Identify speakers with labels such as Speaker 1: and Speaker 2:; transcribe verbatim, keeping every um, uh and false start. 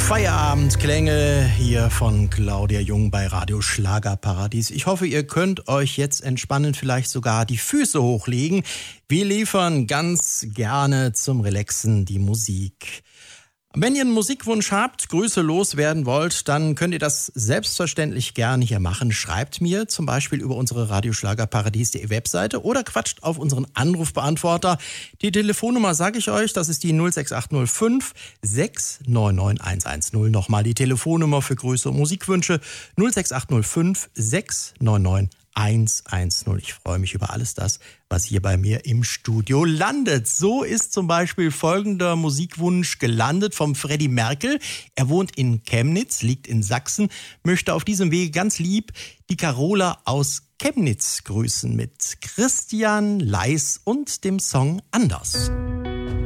Speaker 1: Feierabendklänge hier von Claudia Jung bei Radio Schlagerparadies. Ich hoffe, ihr könnt euch jetzt entspannen, vielleicht sogar die Füße hochlegen. Wir liefern ganz gerne zum Relaxen die Musik. Wenn ihr einen Musikwunsch habt, Grüße loswerden wollt, dann könnt ihr das selbstverständlich gerne hier machen. Schreibt mir zum Beispiel über unsere Radio Schlagerparadies punkt de Webseite oder quatscht auf unseren Anrufbeantworter. Die Telefonnummer sage ich euch, das ist die null sechs acht null fünf sechs neun neun eins eins null. Nochmal die Telefonnummer für Grüße und Musikwünsche null sechs acht null fünf sechs neun neun eins eins null. Ich freue mich über alles das, was hier bei mir im Studio landet. So ist zum Beispiel folgender Musikwunsch gelandet vom Freddy Merkel. Er wohnt in Chemnitz, liegt in Sachsen, möchte auf diesem Wege ganz lieb die Carola aus Chemnitz grüßen mit Christian Leis und dem Song Anders.